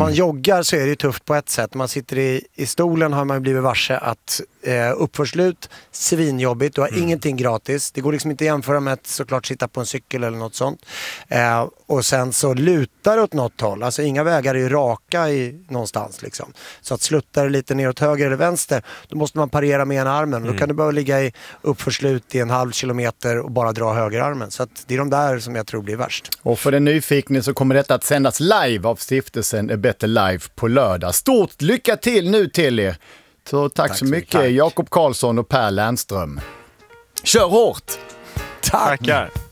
man joggar så är det ju tufft på ett sätt. Man sitter i stolen har man ju blivit varse att uppförslut, svinjobbigt. Du har ingenting gratis. Det går liksom inte att jämföra med att såklart sitta på en cykel eller något sånt. Och sen så lutar det åt något håll. Alltså inga vägar är ju raka någonstans liksom. Så att sluttar det lite neråt höger eller vänster, då måste man parera med ena armen. Då kan du behöva ligga i uppförslut i 1/2 kilometer och bara dra högerarmen. Så att det är de där som jag tror blir värst. Och för den nyfikna så kommer detta att sändas live av stiftelsen A Better Life på lördag. Stort lycka till nu till er. Så tack så mycket Jakob Karlsson och Per Lernström. Kör hårt! Tackar!